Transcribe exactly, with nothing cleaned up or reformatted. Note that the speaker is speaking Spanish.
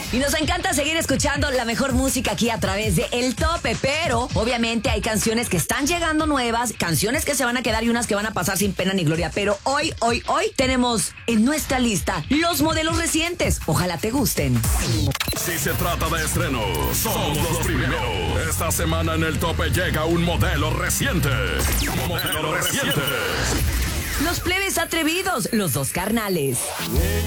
Y nos encanta seguir escuchando la mejor música aquí a través de El Tope, pero obviamente hay canciones que están llegando nuevas, canciones que se van a quedar y unas que van a pasar sin pena ni gloria. Pero hoy, hoy, hoy tenemos en nuestra lista los modelos recientes. Ojalá te gusten. Si se trata de estrenos, somos los primeros. Esta semana en El Tope llega un modelo reciente. Modelo reciente. Los plebes atrevidos, los dos carnales.